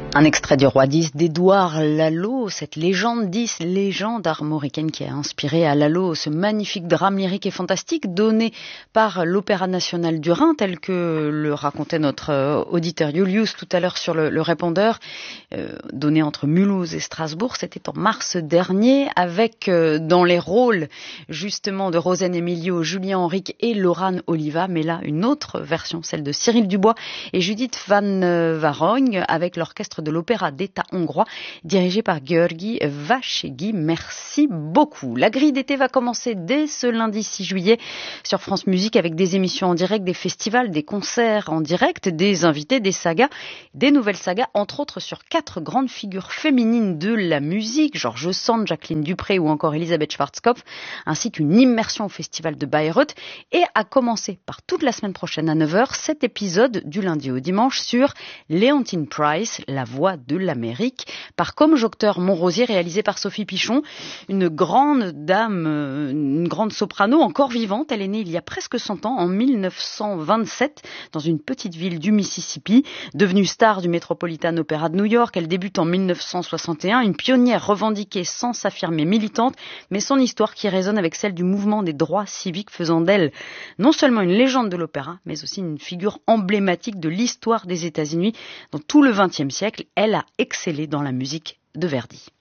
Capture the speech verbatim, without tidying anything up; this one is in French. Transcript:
Un extrait du Roi dix d'Édouard Lalo, cette légende dix, légende armoricaine qui a inspiré à Lalo ce magnifique drame lyrique et fantastique donné par l'Opéra National du Rhin, tel que le racontait notre euh, auditeur Julius tout à l'heure sur le, le répondeur, euh, donné entre Mulhouse et Strasbourg. C'était en mars dernier avec euh, dans les rôles justement de Rosen Emilio, Julien Henrique et Laurane Oliva, mais là une autre version, celle de Cyril Dubois et Judith van Warogne avec l'orchestre de l'Opéra d'État hongrois, dirigé par György Vachegui. Merci beaucoup. La grille d'été va commencer dès ce lundi six juillet sur France Musique avec des émissions en direct, des festivals, des concerts en direct, des invités, des sagas, des nouvelles sagas, entre autres sur quatre grandes figures féminines de la musique, George Sand, Jacqueline Dupré ou encore Elisabeth Schwarzkopf, ainsi qu'une immersion au festival de Bayreuth. Et à commencer par toute la semaine prochaine à neuf heures, cet épisode du lundi au dimanche sur Leontine Price, la voix de l'Amérique, par Comme Jocteur Montrosier, réalisé par Sophie Pichon, une grande dame, une grande soprano encore vivante. Elle est née il y a presque cent ans, en mille neuf cent vingt-sept, dans une petite ville du Mississippi. Devenue star du Metropolitan Opera de New York, elle débute en mille neuf cent soixante et un, une pionnière revendiquée sans s'affirmer militante, mais son histoire qui résonne avec celle du mouvement des droits civiques, faisant d'elle non seulement une légende de l'opéra, mais aussi une figure emblématique de l'histoire des États-Unis dans tout le vingtième siècle. Elle a excellé dans la musique de Verdi.